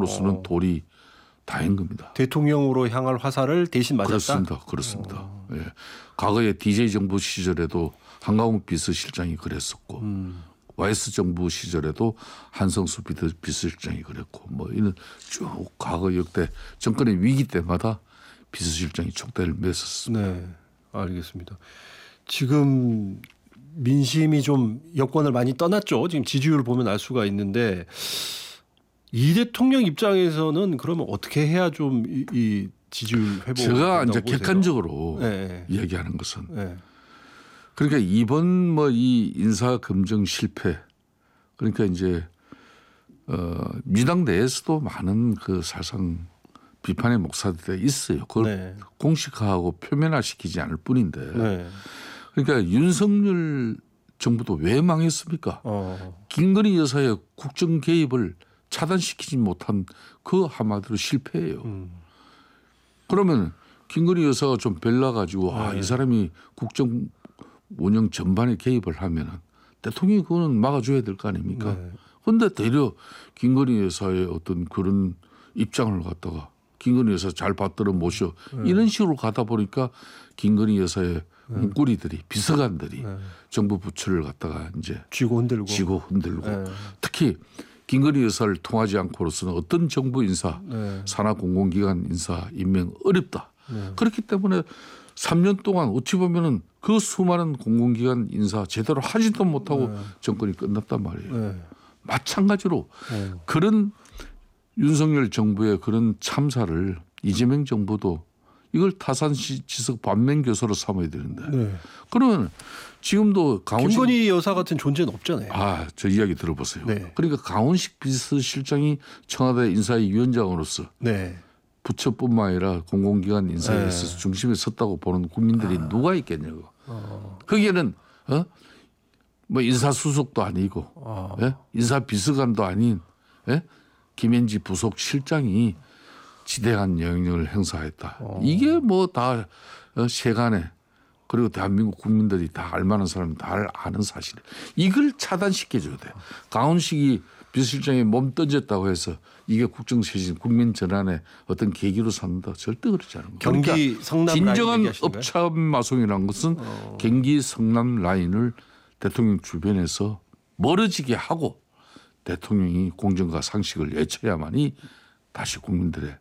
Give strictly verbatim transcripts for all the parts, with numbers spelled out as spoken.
맞음으로써는 어. 돌이 다인 겁니다. 대통령으로 향할 화살을 대신 맞았다. 그렇습니다. 그렇습니다. 어. 예. 과거에 디제이 정부 시절에도 한강욱 비서실장이 그랬었고 음. 와이에스 정부 시절에도 한성수 비서실장이 그랬고 뭐 이런 쭉 과거 역대 정권의 위기 때마다 비서실장이 촉대를 맺었습니다. 네, 알겠습니다. 지금 민심이 좀 여권을 많이 떠났죠. 지금 지지율 보면 알 수가 있는데 이 대통령 입장에서는 그러면 어떻게 해야 좀 이, 이 지지율 회복? 제가 이제 객관적으로 네. 이야기하는 것은 네. 그러니까 이번 뭐 이 인사 검증 실패 그러니까 이제 어, 민주당 내에서도 많은 그 사실상 비판의 목소리들이 있어요. 그걸 네. 공식화하고 표면화시키지 않을 뿐인데 네. 그러니까 윤석열 정부도 왜 망했습니까? 어. 김건희 여사의 국정 개입을 차단시키지 못한 그 한마디로 실패예요. 음. 그러면 김건희 여사가 좀 벨라 가지고 네. 아, 이 사람이 국정 운영 전반에 개입을 하면은 대통령이 그거는 막아줘야 될 거 아닙니까? 그런데 네. 되려 김건희 여사의 어떤 그런 입장을 갖다가 김건희 여사 잘 받들어 모셔 네. 이런 식으로 가다 보니까 김건희 여사의 네. 문고리들이 비서관들이 네. 정부 부처를 갖다가 이제 쥐고 흔들고 쥐고 흔들고 네. 특히 김건희 여사를 통하지 않고로서는 어떤 정부 인사, 네. 산하 공공기관 인사 임명 어렵다. 네. 그렇기 때문에 삼 년 동안 어찌 보면은 그 수많은 공공기관 인사 제대로 하지도 못하고 네. 정권이 끝났단 말이에요. 네. 마찬가지로 네. 그런 윤석열 정부의 그런 참사를 이재명 정부도 이걸 타산지석 반면교사로 삼아야 되는데 네. 그러면 지금도 강훈식 김건희 여사 같은 존재는 없잖아요. 아, 저 이야기 들어보세요. 네. 그러니까 강훈식 비서실장이 청와대 인사위 위원장으로서 네. 부처뿐만 아니라 공공기관 인사에 네. 있어서 중심에 섰다고 보는 국민들이 아. 누가 있겠냐고. 어. 거기에는 어? 뭐 인사수석도 아니고 어. 예? 인사비서관도 아닌 예? 김현지 부속 실장이 지대한 영향력을 행사했다. 어. 이게 뭐 다 세간에 그리고 대한민국 국민들이 다 알만한 사람은 다 아는 사실이에요. 이걸 차단시켜줘야 돼요. 강훈식이 비서실장에 몸 던졌다고 해서 이게 국정쇄신 국민 전환의 어떤 계기로 삼는다. 절대 그렇지 않은 거예요. 경기 그러니까 성남 진정한 업참마송이라는 것은 어. 경기 성남 라인을 대통령 주변에서 멀어지게 하고 대통령이 공정과 상식을 외쳐야만이 다시 국민들의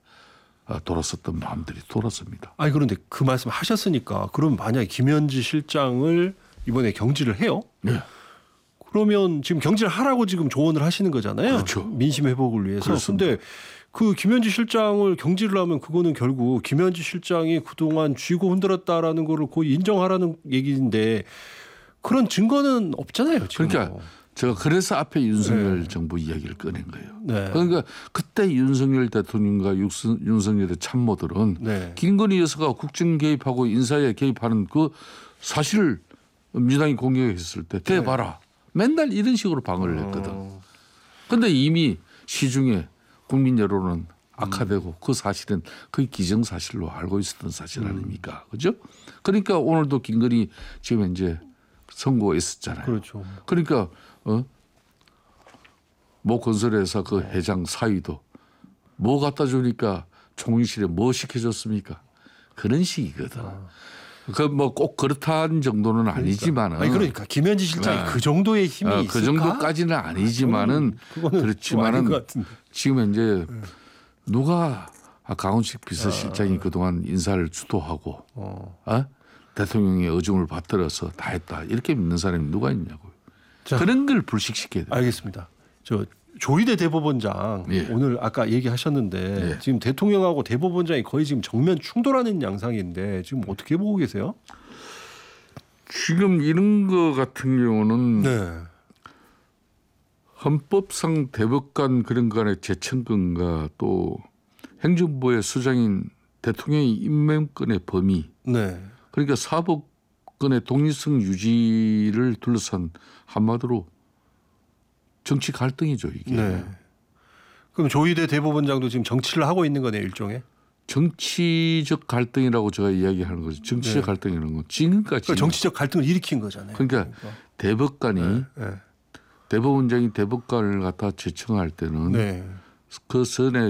돌아섰던 마음들이 돌았습니다. 아니 그런데 그 말씀 하셨으니까 그럼 만약에 김현지 실장을 이번에 경질을 해요? 네. 그러면 지금 경질을 하라고 지금 조언을 하시는 거잖아요. 그렇죠. 민심 회복을 위해서. 그렇습니다. 그런데 그 김현지 실장을 경질을 하면 그거는 결국 김현지 실장이 그동안 쥐고 흔들었다라는 거를 거의 인정하라는 얘기인데 그런 증거는 없잖아요. 지금. 그러니까 제가 그래서 앞에 윤석열 네. 정부 이야기를 꺼낸 거예요. 네. 그러니까 그때 윤석열 대통령과 육선, 윤석열의 참모들은 네. 김건희 여사가 국정 개입하고 인사에 개입하는 그 사실을 민주당이 공격했을 때 대봐라. 네. 맨날 이런 식으로 방어를 했거든. 그런데 어. 이미 시중에 국민 여론은 악화되고 음. 그 사실은 거의 기정사실로 알고 있었던 사실 아닙니까? 그죠? 그러니까 오늘도 김건희 지금 이제 선고가 있었잖아요. 그렇죠. 그러니까 어? 모 건설회사 그 회장 사위도 뭐 갖다 주니까 총리실에 뭐 시켜줬습니까? 그런 식이거든. 아. 그 뭐 꼭 그렇다는 정도는 그러니까. 아니지만은. 아니 그러니까 김현지 실장이 아. 그 정도의 힘이 아, 있을까? 그 정도까지는 아니지만은 아, 그렇지만은 지금 이제 네. 누가 강훈식 비서실장이 아. 그동안 인사를 주도하고 어. 어? 대통령의 의중을 받들어서 다 했다 이렇게 믿는 사람이 누가 있냐고요. 자, 그런 걸 불식시켜야 돼요. 알겠습니다. 저 조희대 대법원장 예. 오늘 아까 얘기하셨는데 예. 지금 대통령하고 대법원장이 거의 지금 정면 충돌하는 양상인데 지금 어떻게 보고 계세요? 지금 이런 거 같은 경우는 네. 헌법상 대법관 그런 간의 재청권과 또 행정부의 수장인 대통령의 임명권의 범위 네. 그러니까 사법권의 독립성 유지를 둘러싼 한마디로 정치 갈등이죠 이게. 네. 그럼 조희대 대법원장도 지금 정치를 하고 있는 거네요 일종의. 정치적 갈등이라고 제가 이야기하는 거죠. 정치적 네. 갈등이라는 건 지금까지. 그러니까 정치적 갈등을 일으킨 거잖아요. 그러니까, 그러니까. 대법관이 네. 네. 대법원장이 대법관을 갖다 제청할 때는 네. 그 선에